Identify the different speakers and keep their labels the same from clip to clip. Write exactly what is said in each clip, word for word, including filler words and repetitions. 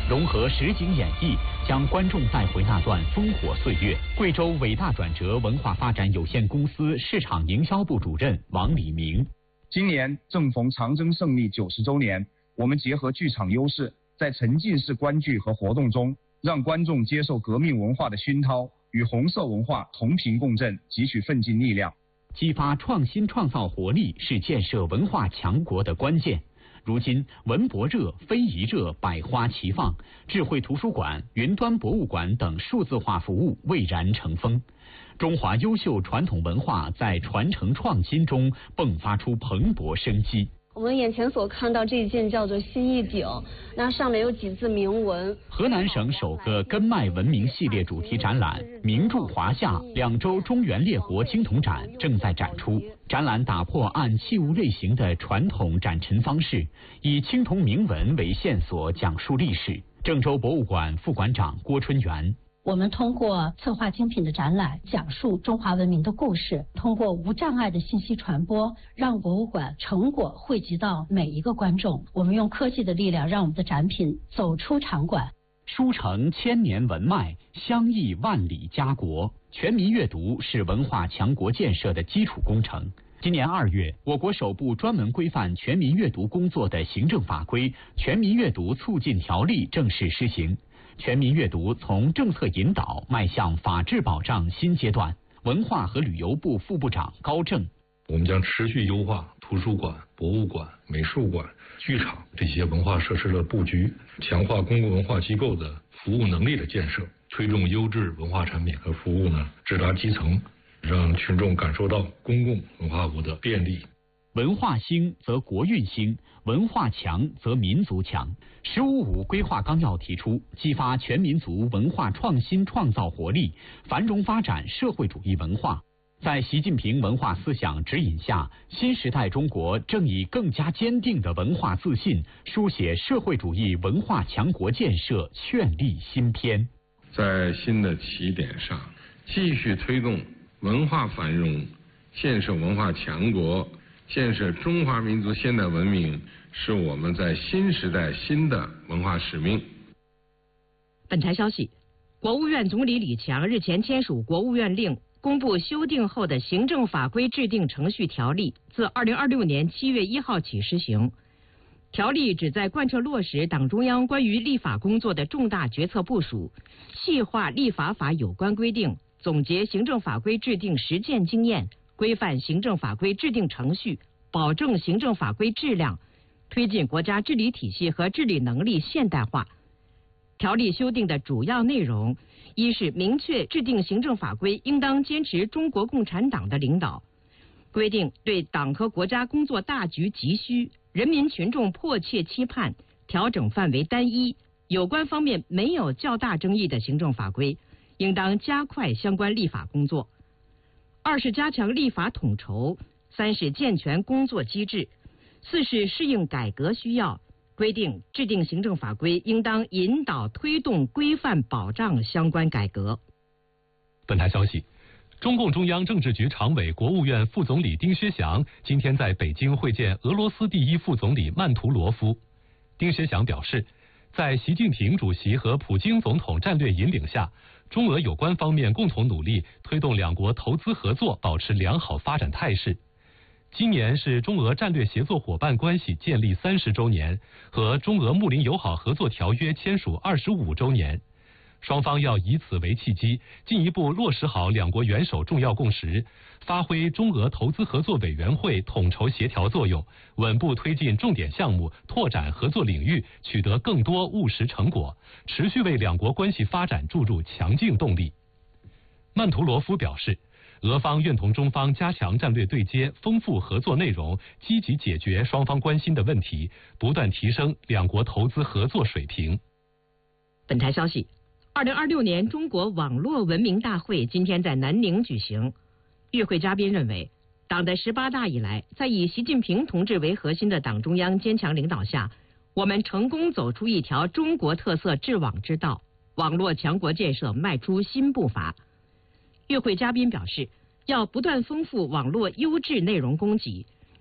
Speaker 1: 融合实景演绎，将观众带回那段烽火岁月。贵州伟大转折文化发展有限公司市场营销部主任王礼明。
Speaker 2: 今年正逢长征胜利九十周年，我们结合剧场优势，在沉浸式观剧和活动中，让观众接受革命文化的熏陶，与红色文化同频共振，汲取奋进力量。
Speaker 1: 激发创新创造活力是建设文化强国的关键。如今文博热、非遗热百花齐放，智慧图书馆、云端博物馆等数字化服务蔚然成风。中华优秀传统文化在传承创新中迸发出蓬勃生机。
Speaker 3: 我们眼前所看到这一件叫做新一鼎，那上面有几字铭文。
Speaker 1: 河南省首个根脉文明系列主题展览“名著华夏”两周中原列国青铜展正在展出。展览打破按器物类型的传统展陈方式，以青铜铭文为线索讲述历史。郑州博物馆副馆长郭春元。
Speaker 4: 我们通过策划精品的展览，讲述中华文明的故事，通过无障碍的信息传播，让博物馆成果汇集到每一个观众。我们用科技的力量，让我们的展品走出场馆，
Speaker 1: 书成千年文脉，相益万里家国。全民阅读是文化强国建设的基础工程。今年二月，我国首部专门规范全民阅读工作的行政法规《全民阅读促进条例》正式施行。全民阅读从政策引导迈向法治保障新阶段。文化和旅游部副部长高正，
Speaker 5: 我们将持续优化图书馆、博物馆、美术馆、剧场这些文化设施的布局，强化公共文化机构的服务能力的建设，推动优质文化产品和服务呢直达基层，让群众感受到公共文化服务的便利。
Speaker 1: 文化兴则国运兴，文化强则民族强。十五五规划纲要提出，激发全民族文化创新创造活力，繁荣发展社会主义文化。在习近平文化思想指引下，新时代中国正以更加坚定的文化自信，书写社会主义文化强国建设绚丽新篇。
Speaker 6: 在新的起点上，继续推动文化繁荣，建设文化强国，建设中华民族现代文明，是我们在新时代新的文化使命。
Speaker 7: 本台消息，国务院总理李强日前签署国务院令，公布修订后的行政法规制定程序条例，自二零二六年七月一号起施行。条例旨在贯彻落实党中央关于立法工作的重大决策部署，细化立法法有关规定，总结行政法规制定实践经验，规范行政法规制定程序，保证行政法规质量，推进国家治理体系和治理能力现代化。条例修订的主要内容，一是明确制定行政法规应当坚持中国共产党的领导，规定对党和国家工作大局急需、人民群众迫切期盼、调整范围单一、有关方面没有较大争议的行政法规，应当加快相关立法工作。二是加强立法统筹，三是健全工作机制，四是适应改革需要，规定制定行政法规应当引导推动规范保障相关改革。
Speaker 8: 本台消息，中共中央政治局常委、国务院副总理丁薛祥今天在北京会见俄罗斯第一副总理曼图罗夫。丁薛祥表示，在习近平主席和普京总统战略引领下，中俄有关方面共同努力，推动两国投资合作保持良好发展态势。今年是中俄战略协作伙伴关系建立三十周年和中俄睦邻友好合作条约签署二十五周年，双方要以此为契机，进一步落实好两国元首重要共识，发挥中俄投资合作委员会统筹协调作用，稳步推进重点项目，拓展合作领域，取得更多务实成果，持续为两国关系发展注入强劲动力。曼图罗夫表示，俄方愿同中方加强战略对接，丰富合作内容，积极解决双方关心的问题，不断提升两国投资合作水平。
Speaker 7: 本台消息，二零二六年中国网络文明大会今天在南宁举行。与会嘉宾认为，党的十八大以来，在以习近平同志为核心的党中央坚强领导下，我们成功走出一条中国特色治网之道，网络强国建设迈出新步伐。与会嘉宾表示，要不断丰富网络优质内容供给，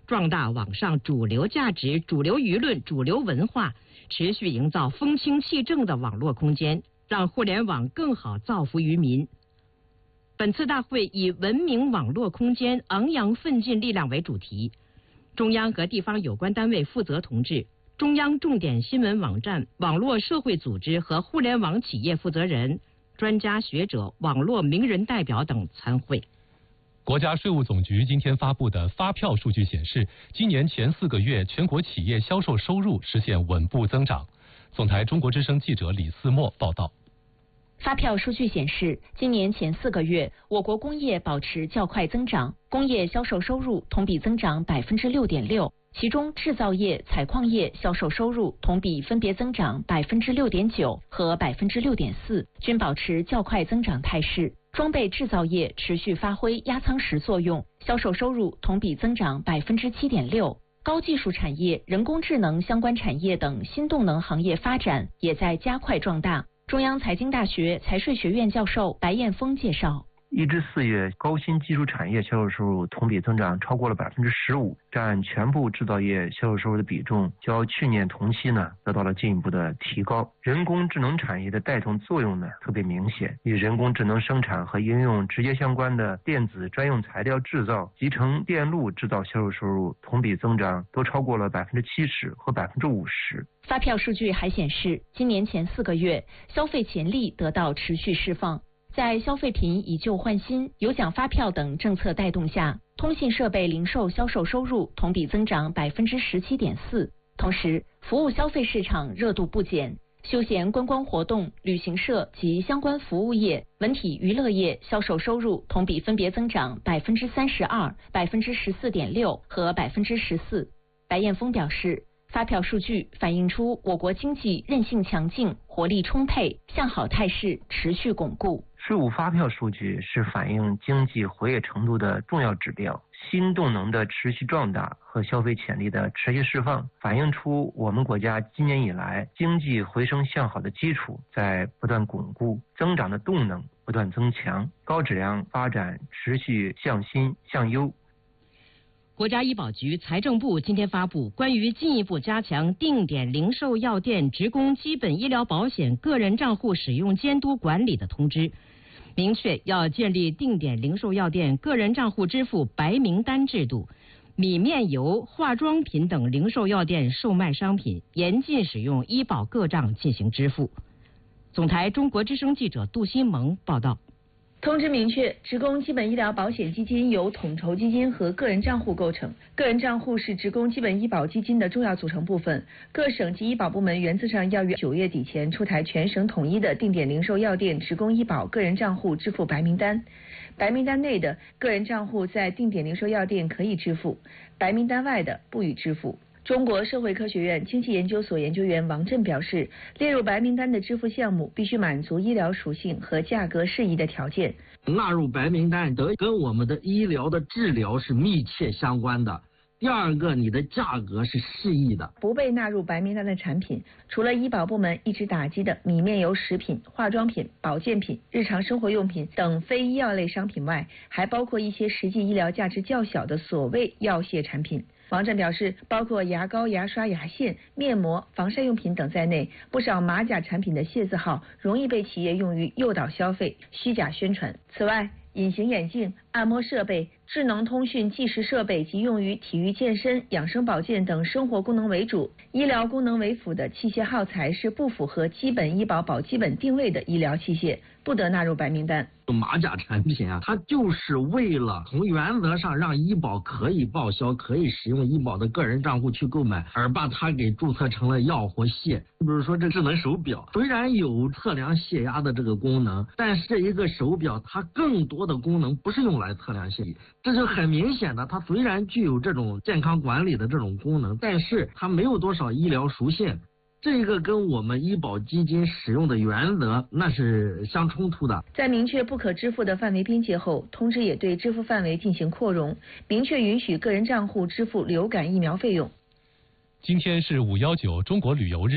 Speaker 7: 壮大网上主流价值、主流舆论、主流文化，持续营造风清气正的网络空间，让互联网更好造福于民。本次大会以文明网络空间昂扬奋进力量为主题，中央和地方有关单位负责同志、中央重点新闻网站、网络社会组织和互联网企业负责人、专家学者、网络名人代表等参会。
Speaker 8: 国家税务总局今天发布的发票数据显示，今年前四个月全国企业销售收入实现稳步增长。总台中国之声记者李思墨报道。
Speaker 9: 发票数据显示，今年前四个月，我国工业保持较快增长，工业销售收入同比增长百分之六点六，其中制造业、采矿业销售收入同比分别增长百分之六点九和百分之六点四，均保持较快增长态势。装备制造业持续发挥压舱石作用，销售收入同比增长百分之七点六。高技术产业、人工智能相关产业等新动能行业发展也在加快壮大。中央财经大学财税学院教授白彦峰介绍。
Speaker 10: 一至四月，高新技术产业销售收入同比增长超过了百分之十五，占全部制造业销售收入的比重，较去年同期呢得到了进一步的提高。人工智能产业的带动作用呢特别明显，与人工智能生产和应用直接相关的电子专用材料制造、集成电路制造销售收入同比增长都超过了百分之七十和百分之五十。
Speaker 9: 发票数据还显示，今年前四个月，消费潜力得到持续释放。在消费品以旧换新、有奖发票等政策带动下，通信设备零售销售收入同比增长百分之十七点四。同时，服务消费市场热度不减，休闲观光活动、旅行社及相关服务业、文体娱乐业销售收入同比分别增长百分之三十二、百分之十四点六和百分之十四。白彦峰表示，发票数据反映出我国经济韧性强劲、活力充沛，向好态势持续巩固。
Speaker 10: 税务发票数据是反映经济活跃程度的重要指标，新动能的持续壮大和消费潜力的持续释放，反映出我们国家今年以来经济回升向好的基础在不断巩固，增长的动能不断增强，高质量发展持续向新向优。
Speaker 7: 国家医保局、财政部今天发布关于进一步加强定点零售药店职工基本医疗保险个人账户使用监督管理的通知，明确要建立定点零售药店个人账户支付白名单制度，米面油、化妆品等零售药店售卖商品严禁使用医保个账进行支付。总台中国之声记者杜新萌报道。
Speaker 11: 通知明确，职工基本医疗保险基金由统筹基金和个人账户构成，个人账户是职工基本医保基金的重要组成部分。各省级医保部门原则上要于九月底前出台全省统一的定点零售药店职工医保个人账户支付白名单。白名单内的个人账户在定点零售药店可以支付，白名单外的不予支付。中国社会科学院经济研究所研究员王震表示，列入白名单的支付项目必须满足医疗属性和价格适宜的条件。
Speaker 12: 纳入白名单得跟我们的医疗的治疗是密切相关的。第二个，你的价格是适宜的。
Speaker 11: 不被纳入白名单的产品，除了医保部门一直打击的米面油食品、化妆品、保健品、日常生活用品等非医药类商品外，还包括一些实际医疗价值较小的所谓药械产品。王震表示，包括牙膏、牙刷、牙线、面膜、防晒用品等在内，不少马甲产品的械字号容易被企业用于诱导消费、虚假宣传。此外，隐形眼镜、按摩设备、智能通讯计时设备及用于体育健身、养生保健等生活功能为主、医疗功能为辅的器械耗材是不符合基本医保保基本定位的医疗器械，不得纳入白名单。
Speaker 12: 马甲产品啊，它就是为了从原则上让医保可以报销、可以使用医保的个人账户去购买，而把它给注册成了药或械。比如说这智能手表，虽然有测量血压的这个功能，但是这一个手表它更多的功能不是用来测量血压，这就很明显的，它虽然具有这种健康管理的这种功能，但是它没有多少医疗属性。这个跟我们医保基金使用的原则那是相冲突的。
Speaker 11: 在明确不可支付的范围边界后，通知也对支付范围进行扩容，明确允许个人账户支付流感疫苗费用。
Speaker 8: 今天是五一九中国旅游日，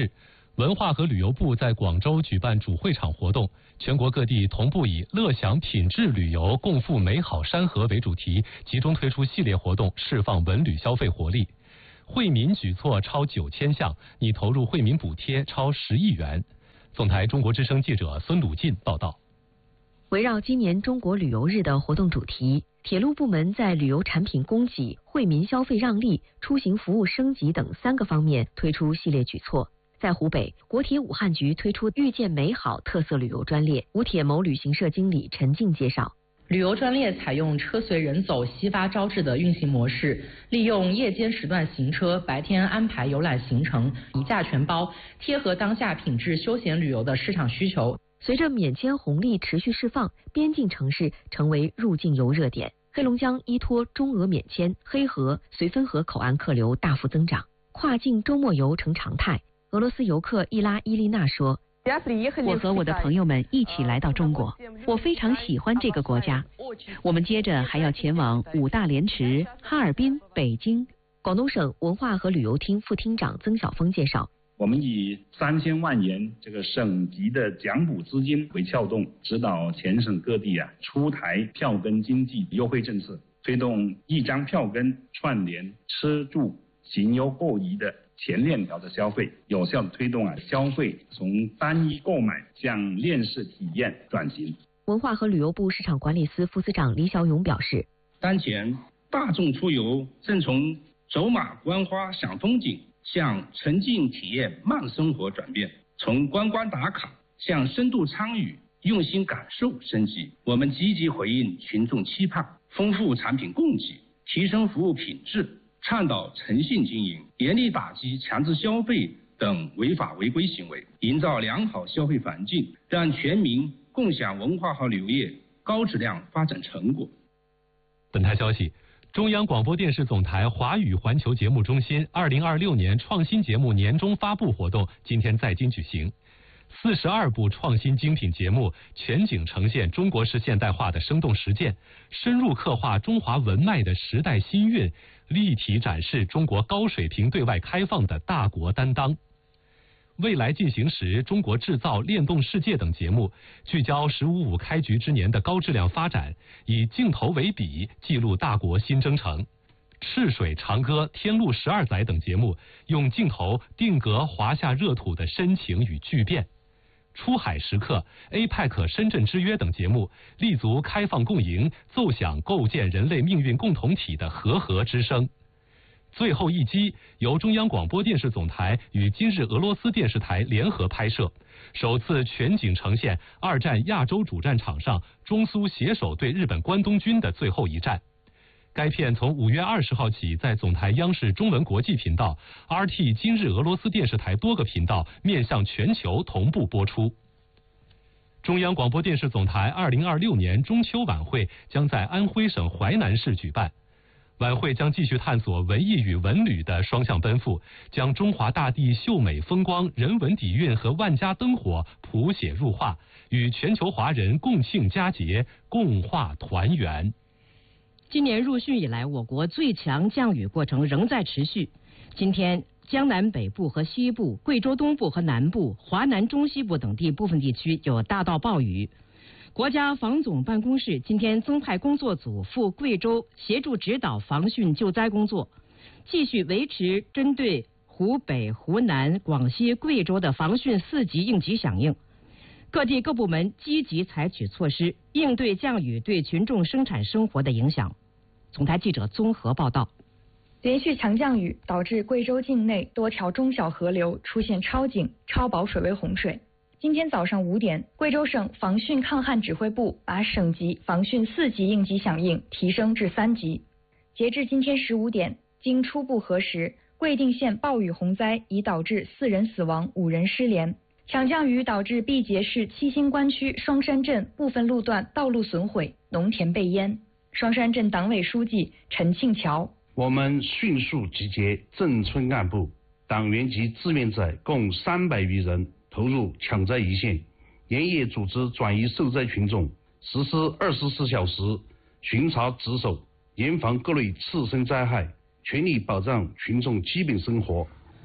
Speaker 8: 文化和旅游部在广州举办主会场活动，全国各地同步以乐享品质旅游，共赴美好山河为主题，集中推出系列活动，释放文旅消费活力。惠民举措超九千项，拟投入惠民补贴超十亿元。总台中国之声记者孙鲁进报道。
Speaker 13: 围绕今年中国旅游日的活动主题，铁路部门在旅游产品供给、惠民消费让利、出行服务升级等三个方面推出系列举措。在湖北，国铁武汉局推出遇见美好特色旅游专列，武铁某旅行社经理陈静介绍。
Speaker 14: 旅游专列采用车随人走、悉发招致的运行模式，利用夜间时段行车，白天安排游览行程，一价全包，贴合当下品质休闲旅游的市场需求。
Speaker 13: 随着免签红利持续释放，边境城市成为入境游热点。黑龙江依托中俄免签，黑河、绥芬河口岸客流大幅增长，跨境周末游成常态。俄罗斯游客伊拉伊丽娜说：“
Speaker 15: 我和我的朋友们一起来到中国，我非常喜欢这个国家。我们接着还要前往五大连池、哈尔滨、北京。”
Speaker 13: 广东省文化和旅游厅副厅长曾晓峰介绍。
Speaker 16: 我们以三千万元这个省级的奖补资金为撬动，指导全省各地啊出台票根经济优惠政策，推动一张票根串联吃住行优购移的全链条的消费，有效的推动啊消费从单一购买向链式体验转型。
Speaker 13: 文化和旅游部市场管理司副司长李小勇表示，
Speaker 17: 当前大众出游正从走马观花赏风景向沉浸体验慢生活转变，从观光打卡向深度参与用心感受升级。我们积极回应群众期盼，丰富产品供给，提升服务品质，倡导诚信经营，严厉打击强制消费等违法违规行为，营造良好消费环境，让全民共享文化和旅游业高质量发展成果。
Speaker 8: 本台消息，中央广播电视总台华语环球节目中心二零二六年创新节目年终发布活动今天在京举行。四十二部创新精品节目全景呈现中国式现代化的生动实践，深入刻画中华文脉的时代新韵，立体展示中国高水平对外开放的大国担当。未来进行时、中国制造、链动世界等节目聚焦十五五开局之年的高质量发展，以镜头为笔，记录大国新征程。赤水长歌、天路十二载等节目用镜头定格华夏热土的深情与巨变。出海时刻、A P E C 深圳之约等节目立足开放共赢，奏响构建人类命运共同体的和合之声。最后一击由中央广播电视总台与今日俄罗斯电视台联合拍摄，首次全景呈现二战亚洲主战场上中苏携手对日本关东军的最后一战。该片从五月二十号起在总台央视中文国际频道、R T 今日俄罗斯电视台多个频道面向全球同步播出。中央广播电视总台二零二六年中秋晚会将在安徽省淮南市举办。晚会将继续探索文艺与文旅的双向奔赴，将中华大地秀美风光、人文底蕴和万家灯火谱写入画，与全球华人共庆佳节，共话团圆。
Speaker 7: 今年入汛以来，我国最强降雨过程仍在持续。今天，江南北部和西部、贵州东部和南部、华南中西部等地部分地区有大到暴雨。国家防总办公室今天增派工作组赴贵州协助指导防汛救灾工作，继续维持针对湖北、湖南、广西、贵州的防汛四级应急响应。各地各部门积极采取措施，应对降雨对群众生产生活的影响。总台记者综合报道。
Speaker 18: 连续强降雨导致贵州境内多条中小河流出现超警、超保水位洪水。今天早上五点，贵州省防汛抗旱指挥部把省级防汛四级应急响应提升至三级。截至今天十五点，经初步核实，贵定县暴雨洪灾已导致四人死亡、五人失联。强降雨导致毕节市七星关区双山镇部分路段道路损毁、农田被淹。双山镇党委书记陈庆桥：
Speaker 19: 我们迅速集结镇村干部、党员及志愿者共三百余人投入抢灾一线，连夜组织转移受灾群众，实施二十四小时巡查值守，严防各类次生灾害，全力保障群众基本生活。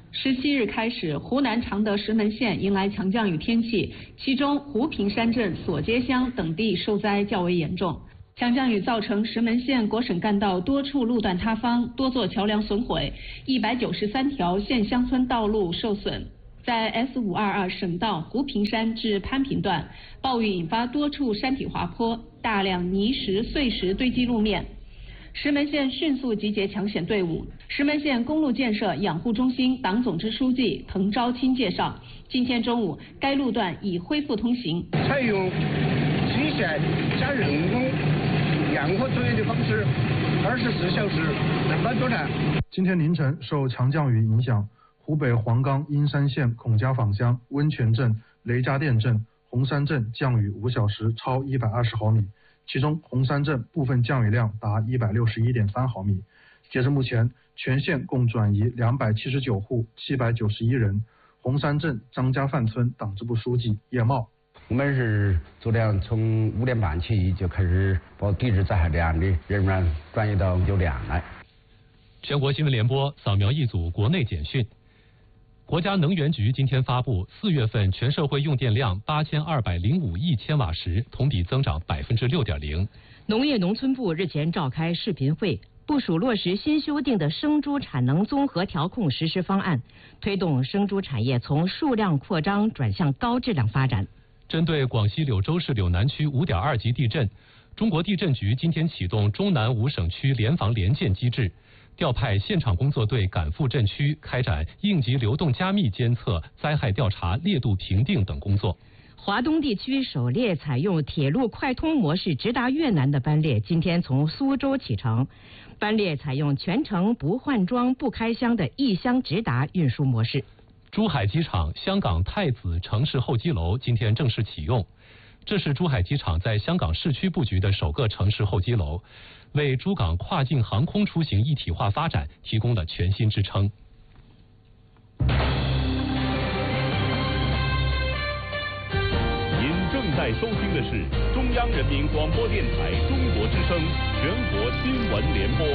Speaker 20: 十七日开始，湖南常德石门县迎来强降雨天气，其中湖平山镇、索街乡等地受灾较为严重。强降雨造成石门县国省干道多处路段塌方，多座桥梁损毁，一百九十三条县乡村道路受损。在 S 五二二省道湖平山至潘平段，暴雨引发多处山体滑坡，大量泥石、碎石堆积路面。石门县迅速集结抢险队伍。石门县公路建设养护中心党总支书记滕昭清介绍，今天中午该路段已恢复通行。
Speaker 21: 采用机械加人工验货作业的方式，二十四小时轮班作战。
Speaker 22: 今天凌晨受强降雨影响，湖北黄冈阴山县孔家坊乡温泉镇、雷家店镇、红山镇降雨五小时超一百二十毫米。其中红山镇部分降雨量达一百六十一点三毫米。截至目前，全县共转移两百七十九户七百九十一人。红山镇张家范村党支部书记叶茂：
Speaker 23: 我们是昨天从五点半起就开始把地质灾害连的人员转移到酒店来。
Speaker 8: 全国新闻联播扫描一组国内简讯。国家能源局今天发布，四月份全社会用电量八千二百零五亿千瓦时，同比增长百分之六点零。
Speaker 7: 农业农村部日前召开视频会，部署落实新修订的生猪产能综合调控实施方案，推动生猪产业从数量扩张转向高质量发展。
Speaker 8: 针对广西柳州市柳南区五点二级地震，中国地震局今天启动中南五省区联防联建机制。调派现场工作队赶赴震区，开展应急流动加密监测、灾害调查、烈度评定等工作。
Speaker 7: 华东地区首列采用铁路快通模式直达越南的班列今天从苏州启程，班列采用全程不换装、不开箱的一箱直达运输模式。
Speaker 8: 珠海机场香港太子城市候机楼今天正式启用，这是珠海机场在香港市区布局的首个城市候机楼，为珠港跨境航空出行一体化发展提供了全新支撑。
Speaker 24: 您正在收听的是中央人民广播电台中国之声全国新闻联播。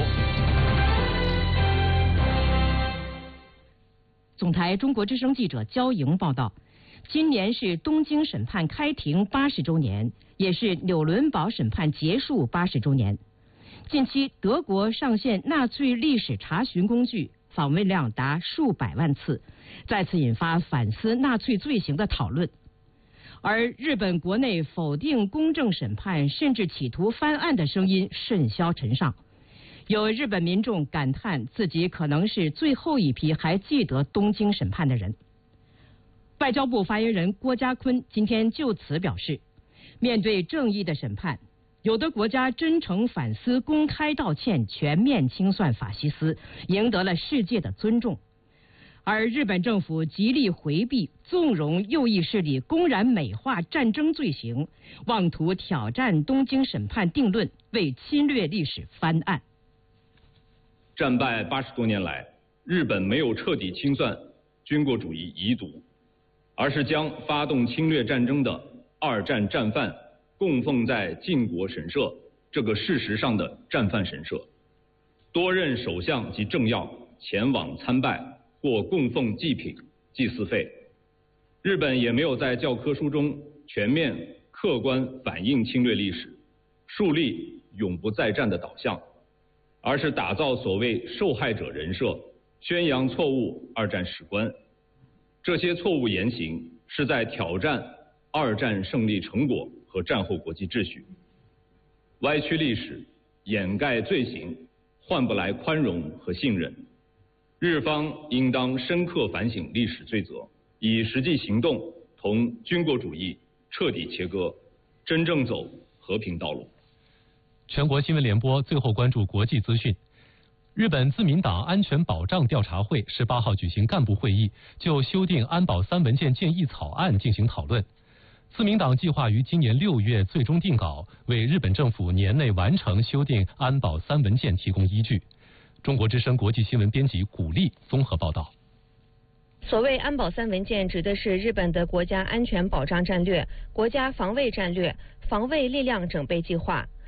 Speaker 7: 总台中国之声记者焦莹报道，今年是东京审判开庭八十周年，也是纽伦堡审判结束八十周年。近期，德国上线纳粹历史查询工具，访问量达数百万次，再次引发反思纳粹罪行的讨论。而日本国内否定公正审判，甚至企图翻案的声音甚嚣尘上。有日本民众感叹自己可能是最后一批还记得东京审判的人。外交部发言人郭家坤今天就此表示，面对正义的审判，有的国家真诚反思、公开道歉、全面清算法西斯，赢得了世界的尊重。而日本政府极力回避、纵容右翼势力公然美化战争罪行，妄图挑战东京审判定论，为侵略历史翻案。
Speaker 25: 战败八十多年来，日本没有彻底清算军国主义遗毒，而是将发动侵略战争的二战战犯供奉在靖国神社这个事实上的战犯神社，多任首相及政要前往参拜或供奉祭品、祭祀费。日本也没有在教科书中全面客观反映侵略历史，树立永不再战的导向，而是打造所谓受害者人设，宣扬错误二战史观。这些错误言行是在挑战二战胜利成果和战后国际秩序，歪曲历史，掩盖罪行，换不来宽容和信任。日方应当深刻反省历史罪责，以实际行动同军国主义彻底切割，真正走和平道路。
Speaker 8: 全国新闻联播最后关注国际资讯。日本自民党安全保障调查会十八号举行干部会议，就修订安保三文件建议草案进行讨论。自民党计划于今年六月最终定稿，为日本政府年内完成修订安保三文件提供依据。中国之声国际新闻编辑古丽综合报道。
Speaker 26: 所谓安保三文件，指的是日本的国家安全保障战略、国家防卫战略、防卫力量整备计划。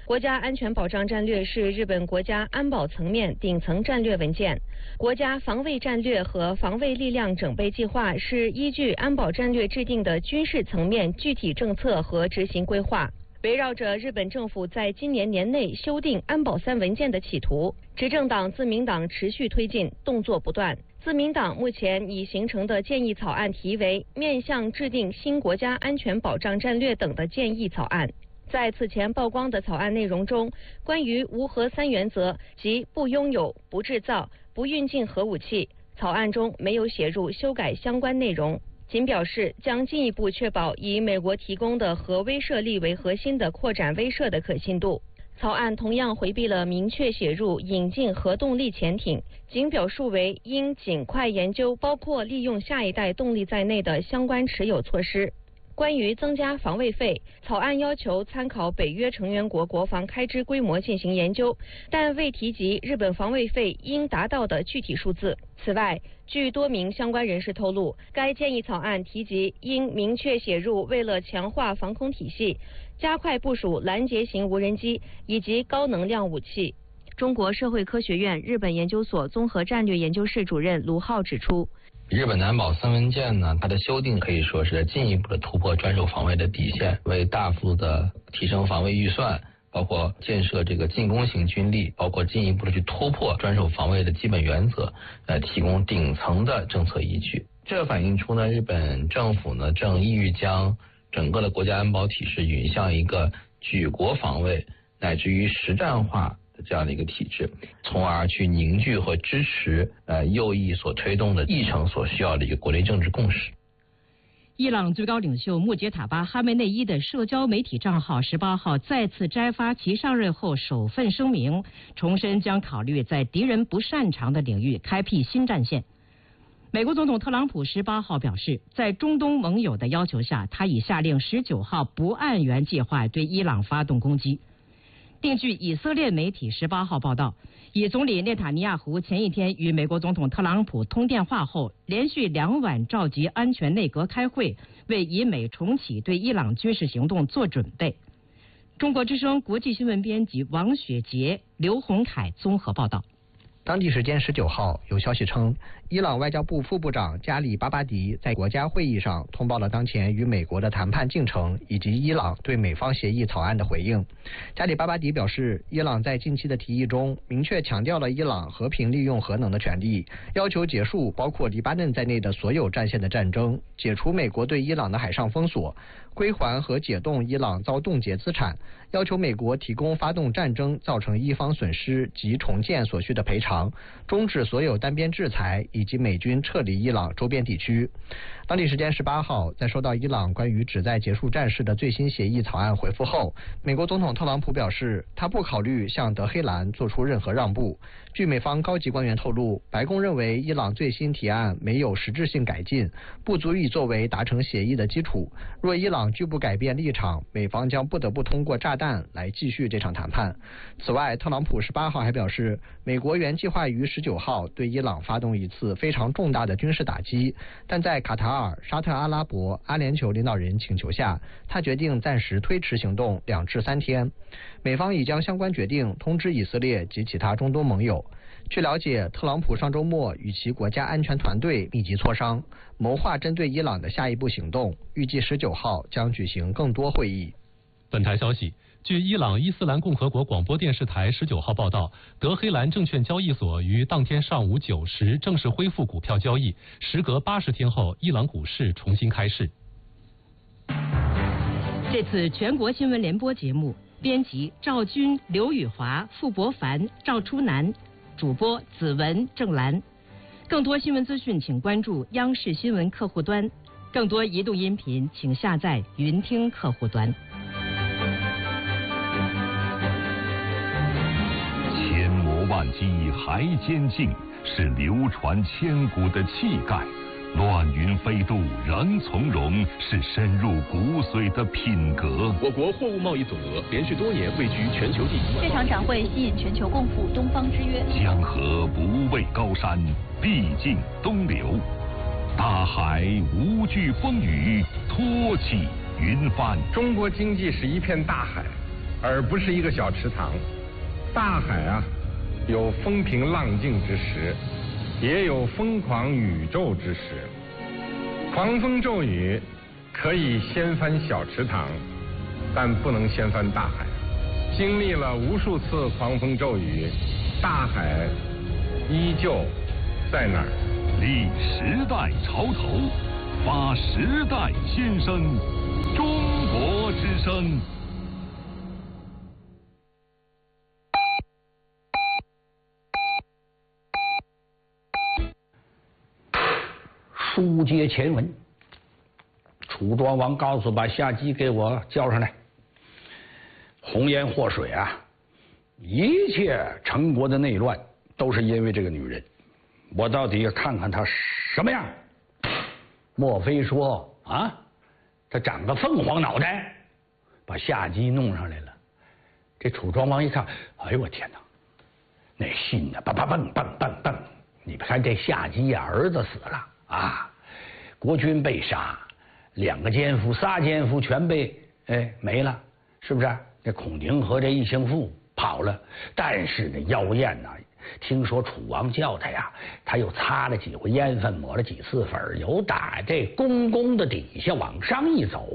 Speaker 26: 国家安全保障战略是日本国家安保层面顶层战略文件，国家防卫战略和防卫力量整备计划是依据安保战略制定的军事层面具体政策和执行规划。围绕着日本政府在今年年内修订安保三文件的企图，执政党自民党持续推进，动作不断。自民党目前已形成的建议草案题为《面向制定新国家安全保障战略等的建议草案》。在此前曝光的草案内容中，关于无核三原则及不拥有、不制造、不运进核武器，草案中没有写入修改相关内容，仅表示将进一步确保以美国提供的核威慑力为核心的扩展威慑的可信度。草案同样回避了明确写入引进核动力潜艇，仅表述为应尽快研究包括利用下一代动力在内的相关持有措施。关于增加防卫费，草案要求参考北约成员国国防开支规模进行研究，但未提及日本防卫费应达到的具体数字。此外，据多名相关人士透露，该建议草案提及应明确写入为了强化防空体系，加快部署拦截型无人机以及高能量武器。中国社会科学院日本研究所综合战略研究室主任卢浩指出，
Speaker 1: 日本的安保三文件呢，它的修订可以说是进一步的突破专守防卫的底线，为大幅的提升防卫预算，包括建设这个进攻型军力，包括进一步的去突破专守防卫的基本原则，呃，提供顶层的政策依据。这反映出呢，日本政府呢正意欲将整个的国家安保体制引向一个举国防卫乃至于实战化这样的一个体制，从而去凝聚和支持呃右翼所推动的议程所需要的一个国内政治共识。
Speaker 7: 伊朗最高领袖穆杰塔巴·哈梅内伊的社交媒体账号十八号再次摘发其上任后首份声明，重申将考虑在敌人不擅长的领域开辟新战线。美国总统特朗普十八号表示，在中东盟友的要求下，他已下令十九号不按原计划对伊朗发动攻击。另据以色列媒体十八号报道，以总理内塔尼亚胡前一天与美国总统特朗普通电话后，连续两晚召集安全内阁开会，为以美重启对伊朗军事行动做准备。中国之声国际新闻编辑王雪杰、刘洪凯综合报道。
Speaker 2: 当地时间十九号，有消息称，伊朗外交部副部长加里巴巴迪在国家会议上通报了当前与美国的谈判进程以及伊朗对美方协议草案的回应。加里巴巴迪表示，伊朗在近期的提议中明确强调了伊朗和平利用核能的权利，要求结束包括黎巴嫩在内的所有战线的战争，解除美国对伊朗的海上封锁，归还和解冻伊朗遭冻结资产，要求美国提供发动战争造成一方损失及重建所需的赔偿，终止所有单边制裁以及美军撤离伊朗周边地区。当地时间十八号，在收到伊朗关于旨在结束战事的最新协议草案回复后，美国总统特朗普表示，他不考虑向德黑兰做出任何让步。据美方高级官员透露，白宫认为伊朗最新提案没有实质性改进，不足以作为达成协议的基础。若伊朗拒不改变立场，美方将不得不通过炸弹来继续这场谈判。此外，特朗普十八号还表示，美国原计划于十九号对伊朗发动一次非常重大的军事打击，但在卡塔尔、沙特阿拉伯、阿联酋领导人请求下，他决定暂时推迟行动两至三天。美方已将相关决定通知以色列及其他中东盟友。据了解，特朗普上周末与其国家安全团队密集磋商，谋划针对伊朗的下一步行动，预计十九号将举行更多会议。
Speaker 8: 本台消息，据伊朗伊斯兰共和国广播电视台十九号报道，德黑兰证券交易所于当天上午九时正式恢复股票交易，时隔八十天后，伊朗股市重新开市。
Speaker 7: 这次全国新闻联播节目，编辑赵军、刘宇华、傅博凡、赵初南，主播子文、郑兰。更多新闻资讯，请关注央视新闻客户端。更多移动音频，请下载云听客户端。
Speaker 24: 千磨万击还坚劲，是流传千古的气概；乱云飞渡仍从容，是深入骨髓的品格。
Speaker 3: 我国货物贸易总额连续多年位居全球第一。
Speaker 4: 这场展会吸引全球共赴东方之约。
Speaker 24: 江河不畏高山，必尽东流；大海无惧风雨，托起云帆。
Speaker 5: 中国经济是一片大海， 而不是一个小池塘。大海啊，有风平浪静之时，也有疯狂宇宙之时。狂风骤雨可以掀翻小池塘，但不能掀翻大海。经历了无数次狂风骤雨，大海依旧在那儿。
Speaker 24: 立时代潮头，发时代新声，中国之声。
Speaker 6: 书接前文，楚庄王告诉把夏姬给我叫上来。红颜祸水啊，一切陈国的内乱都是因为这个女人。我到底要看看她什么样？莫非说啊，她长个凤凰脑袋，把夏姬弄上来了？这楚庄王一看，哎呦我天哪，那心呢，蹦蹦蹦蹦蹦蹦！你看这夏姬呀，儿子死了啊，国君被杀，两个奸夫、仨奸夫全被哎没了，是不是？这孔宁和这异姓妇跑了，但是呢，妖艳呐，听说楚王叫他呀，他又擦了几回烟粉，抹了几次粉，又打这宫宫的底下往上一走。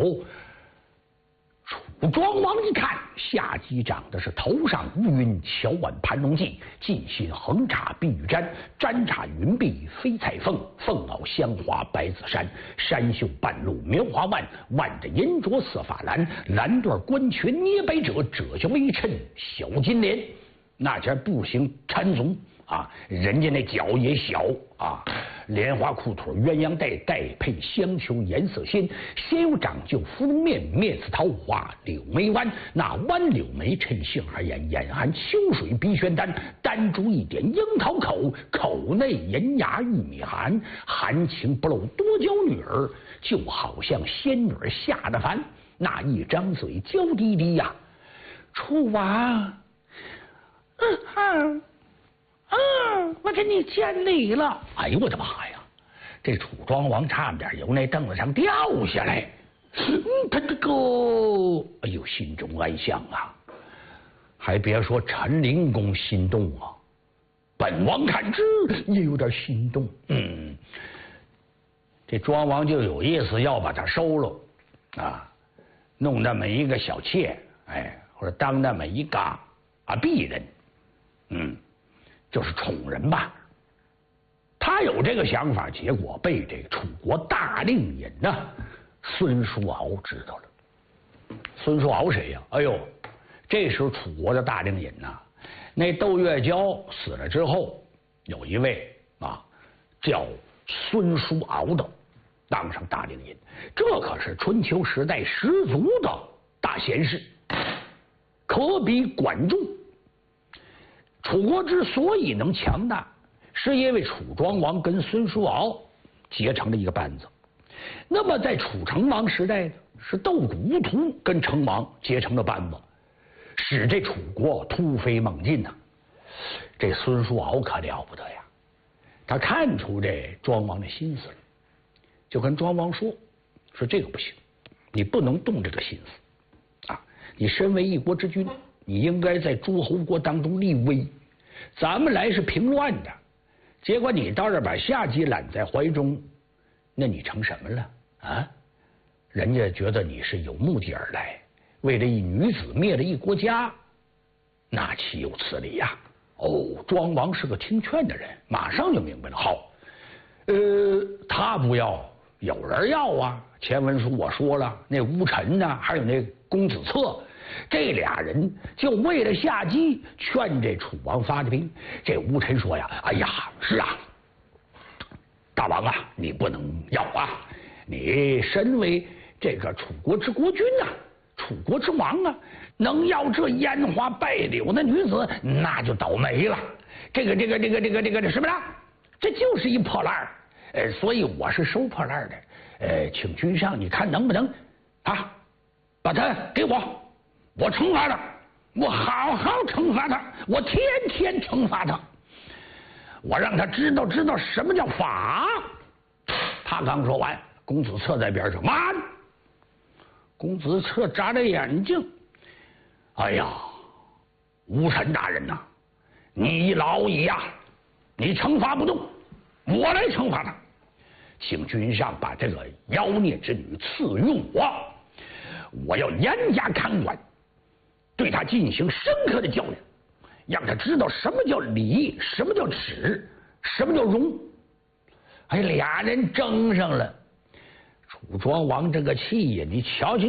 Speaker 6: 楚庄王一看，夏姬长得是头上乌云，巧挽盘龙髻，近心横插碧玉簪，簪插云碧飞彩凤，凤袄香花白子衫，衫袖半露描花腕，腕着银镯似发蓝，蓝缎冠裙捏白褶，褶下微衬小金莲。那前步行缠足啊，人家那脚也小啊，莲花裤腿鸳鸯带，带配香球颜色鲜，先有长就芙蓉面，面似桃花柳眉弯，那弯柳眉衬杏花眼，眼含秋水鼻宣丹，丹珠一点樱桃口，口内银牙玉米含，含情不露多娇女儿，就好像仙女下的凡，那一张嘴娇滴滴呀，楚王。嗯嗯嗯，我给你见礼了。哎呦我的妈呀！这楚庄王差点由那凳子上掉下来。嗯，他这个，哎呦，心中暗想啊，还别说陈灵公心动啊，本王看之也有点心动。嗯，这庄王就有意思要把他收了啊，弄那么一个小妾，哎，或者当那么一个啊婢人。嗯，就是宠人吧。他有这个想法，结果被这个楚国大令尹呢孙叔敖知道了。孙叔敖谁呀？哎呦，这时候楚国的大令尹呐，那窦月娇死了之后，有一位啊叫孙叔敖的当上大令尹，这可是春秋时代十足的大贤士，可比管仲。楚国之所以能强大，是因为楚庄王跟孙叔敖结成了一个班子。那么在楚成王时代呢，是窦谷突跟成王结成了班子，使这楚国突飞猛进呐、啊。这孙叔敖可了不得呀，他看出这庄王的心思了，就跟庄王说：“说这个不行，你不能动这个心思啊！你身为一国之君。”你应该在诸侯国当中立威，咱们来是平乱的，结果你到这把夏姬揽在怀中，那你成什么了啊？人家觉得你是有目的而来，为了一女子灭了一国家，那岂有此理呀？哦，庄王是个听劝的人，马上就明白了。好，呃，他不要，有人要啊。前文书我说了，那乌臣呢，还有那公子策。这俩人就为了夏姬劝这楚王发的兵。这吴臣说呀：“哎呀，是啊，大王啊，你不能要啊！你身为这个楚国之国君呐、啊，楚国之王啊，能要这烟花败柳的女子，那就倒霉了。这个这个这个这个这个这什么了？这就是一破烂儿。呃，所以我是收破烂的。呃，请君上，你看能不能啊，把他给我。”我惩罚他，我好好惩罚他，我天天惩罚他，我让他知道知道什么叫法。他刚说完，公子策在边上慢。公子策眨着眼睛， 哎呀，武臣大人呐、啊，你老矣呀、啊，你惩罚不动，我来惩罚他。请君上把这个妖孽之女赐予我，我要严加看管，对他进行深刻的教育，让他知道什么叫礼，什么叫耻，什么叫荣。哎，俩人争上了。楚庄王这个气呀，你瞧瞧。